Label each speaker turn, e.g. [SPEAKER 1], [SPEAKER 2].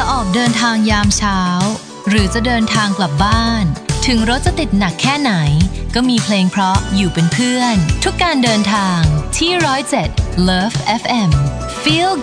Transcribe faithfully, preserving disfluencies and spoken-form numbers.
[SPEAKER 1] ออกเดินทางยามเช้าหรือจะเดินทางกลับบ้านถึงรถจะติดหนักแค่ไหนก็มีเพลงเพราะอยู่เป็นเพื่อนทุกการเดินทางที่หนึ่งศูนย์เจ็ด Love เอฟ เอ็ม Feel